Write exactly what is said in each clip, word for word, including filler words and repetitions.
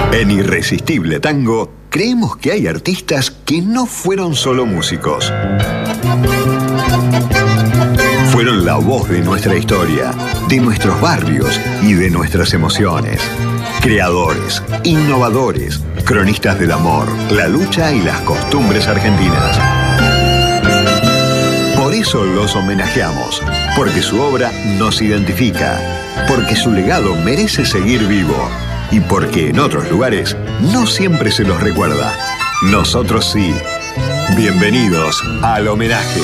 En Irresistible Tango, creemos que hay artistas que no fueron solo músicos. Fueron la voz de nuestra historia, de nuestros barrios y de nuestras emociones. Creadores, innovadores, cronistas del amor, la lucha y las costumbres argentinas. Por eso los homenajeamos, porque su obra nos identifica, porque su legado merece seguir vivo y porque en otros lugares no siempre se los recuerda. Nosotros sí. Bienvenidos al homenaje.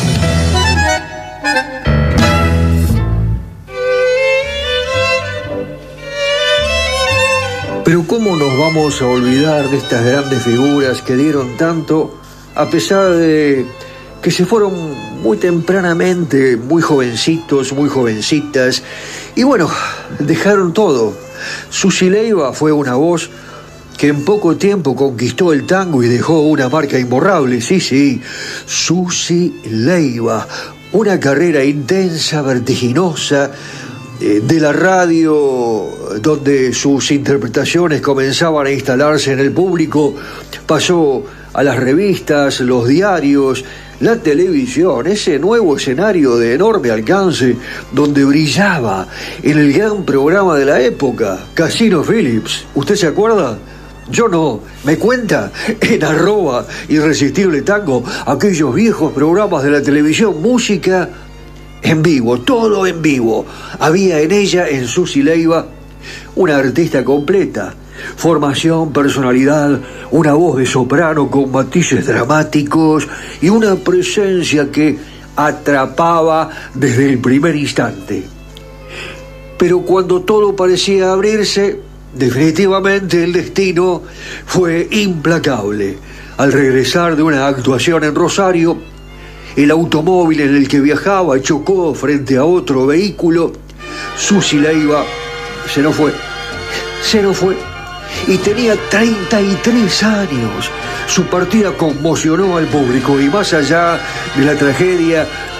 Pero ¿cómo nos vamos a olvidar de estas grandes figuras que dieron tanto, a pesar de que se fueron muy tempranamente, muy jovencitos, muy jovencitas, y bueno, dejaron todo? Susy Leiva fue una voz que en poco tiempo conquistó el tango y dejó una marca imborrable. Sí, sí, Susy Leiva, una carrera intensa, vertiginosa, de la radio, donde sus interpretaciones comenzaban a instalarse en el público, pasó a las revistas, los diarios, la televisión, ese nuevo escenario de enorme alcance donde brillaba en el gran programa de la época, Casino Phillips. ¿Usted se acuerda? Yo no. ¿Me cuenta? En arroba Irresistible Tango, aquellos viejos programas de la televisión, música en vivo, todo en vivo. Había en ella, en Susy Leiva, una artista completa. Formación, personalidad, una voz de soprano con matices dramáticos y una presencia que atrapaba desde el primer instante. Pero cuando todo parecía abrirse, definitivamente el destino fue implacable. Al regresar de una actuación en Rosario, el automóvil en el que viajaba chocó frente a otro vehículo. Susy Leiva se nos fue, se nos fue. Y tenía treinta y tres años. Su partida conmocionó al público y más allá de la tragedia,